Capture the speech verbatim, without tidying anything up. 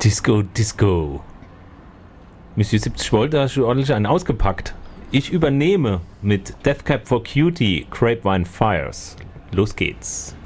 Disco, Disco. Monsieur siebzig Volt, da hast du ordentlich einen ausgepackt. Ich übernehme mit Death Cab for Cutie, Grapevine Fires. Los geht's.